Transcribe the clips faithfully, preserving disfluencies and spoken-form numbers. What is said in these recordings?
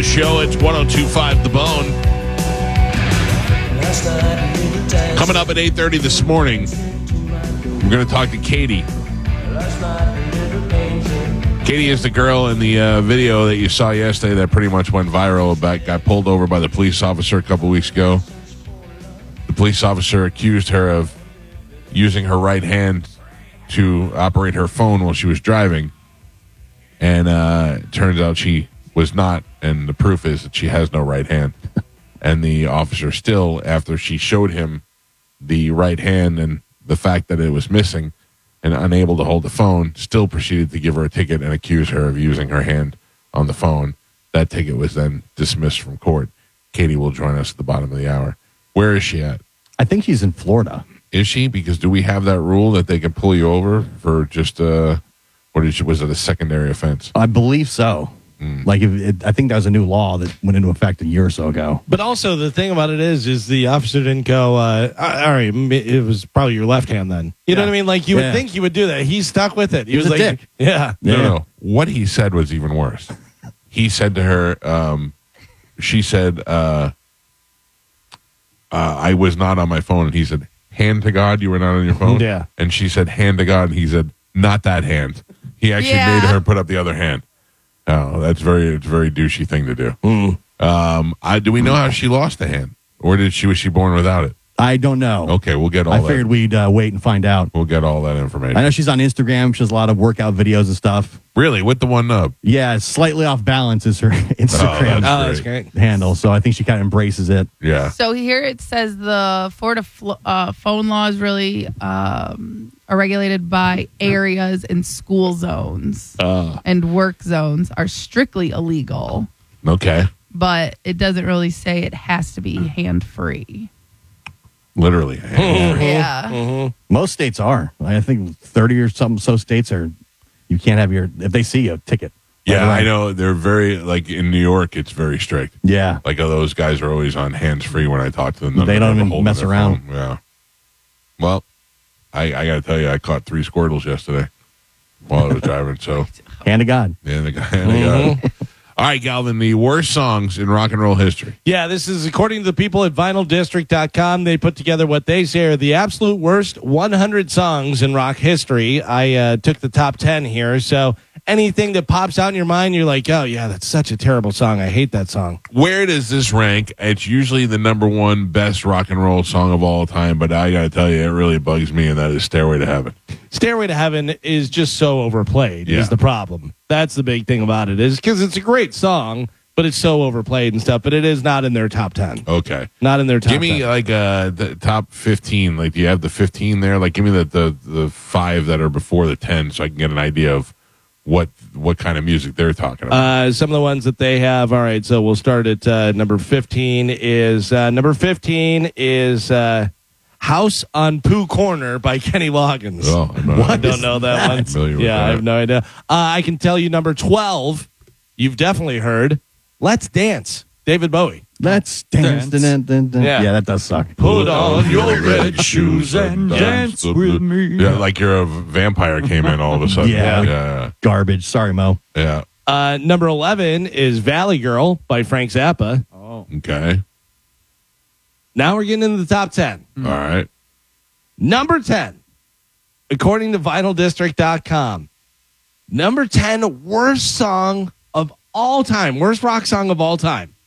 show. It's one oh two point five The Bone. Coming up at eight thirty this morning, we're going to talk to Katie. Katie is the girl in the uh, video that you saw yesterday that pretty much went viral about got pulled over by the police officer a couple weeks ago. The police officer accused her of using her right hand to operate her phone while she was driving. And uh, it turns out she was not, and the proof is that she has no right hand. And the officer still, after she showed him the right hand and the fact that it was missing and unable to hold the phone, still proceeded to give her a ticket and accuse her of using her hand on the phone. That ticket was then dismissed from court. Katie will join us at the bottom of the hour. Where is she at? I think she's in Florida. Is she? Because do we have that rule that they can pull you over for just, uh, what is, was it a secondary offense? I believe so. Mm. Like, if it, I think that was a new law that went into effect a year or so ago. But also, the thing about it is, is the officer didn't go, uh, all right, it was probably your left hand then. You yeah. know what I mean? Like, you yeah. would think he would do that. He stuck with it. He, he was, was like, dick. Yeah. No, yeah. no. What he said was even worse. He said to her, um, she said, uh, uh, I was not on my phone. And he said, hand to God, you were not on your phone? Yeah. And she said, hand to God. And he said, not that hand. He actually yeah. made her put up the other hand. Oh, that's very, it's a very douchey thing to do. Mm. Um, I, do we know how she lost the hand? Or did she, was she born without it? I don't know. Okay, we'll get all I that. I figured we'd uh, wait and find out. We'll get all that information. I know she's on Instagram. She has a lot of workout videos and stuff. Really? With the one nub? Yeah, slightly off balance is her Instagram oh, that's great. handle. So I think she kind of embraces it. Yeah. So here it says the Florida fl- uh, phone laws really um, are regulated by areas and school zones. Uh. And work zones are strictly illegal. Okay. But it doesn't really say it has to be hand-free. Literally. Mm-hmm. Yeah. Mm-hmm. Most states are. I think thirty or some so states are, you can't have your, if they see you, ticket. Yeah, I know. They're very, like in New York, it's very strict. Yeah. Like oh, those guys are always on hands-free when I talk to them. None they don't even mess around. Phone. Yeah. Well, I, I got to tell you, I caught three Squirtles yesterday while I was driving. So hand to God. Yeah, hand to God. Hand to God. All right, Galvin, the worst songs in rock and roll history. Yeah, this is according to the people at vinyl district dot com. They put together what they say are the absolute worst one hundred songs in rock history. I uh, took the top ten here. So anything that pops out in your mind, you're like, oh, yeah, that's such a terrible song. I hate that song. Where does this rank? It's usually the number one best rock and roll song of all time, but I got to tell you, it really bugs me, and that is Stairway to Heaven. Stairway to Heaven is just so overplayed yeah. is the problem. That's the big thing about it, is because it's a great song, but it's so overplayed and stuff, but it is not in their top ten. Okay. Not in their top ten. Give me ten. Like uh, the top fifteen. Like, do you have the fifteen there? Like, give me the, the, the five that are before the ten so I can get an idea of what what kind of music they're talking about. Uh, some of the ones that they have. All right, so we'll start at uh, number fifteen is, uh, number fifteen is... Uh, House on Pooh Corner by Kenny Loggins. Oh, I don't know that, that? one. Yeah, that. I have no idea. Uh, I can tell you number twelve, you've definitely heard, Let's Dance, David Bowie. Let's dance. dance. Dun, dun, dun. Yeah. yeah, that does suck. Put on your red shoes and dance with me. Yeah, like you're a vampire came in all of a sudden. yeah. yeah. Garbage. Sorry, Mo. Yeah. Uh, number eleven is Valley Girl by Frank Zappa. Oh. Okay. Now we're getting into the top ten. Mm. All right. Number ten, according to vinyl district dot com, number ten worst song of all time, worst rock song of all time.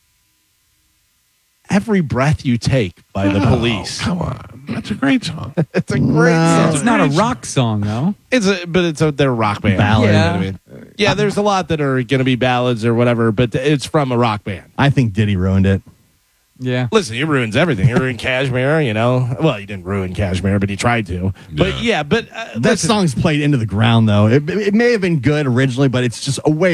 Every Breath You Take by The oh, Police. Come on. That's a great song. It's a great no, song. It's not a rock song, though. It's a, but it's a, they're a rock band. Ballad. Yeah. You know what I mean? Yeah, there's a lot that are going to be ballads or whatever, but it's from a rock band. I think Diddy ruined it. Yeah. Listen, he ruins everything. He ruined Kashmir, you know. Well, he didn't ruin Kashmir, but he tried to. But yeah, but uh, that listen. song's played into the ground, though. It, it may have been good originally, but it's just a way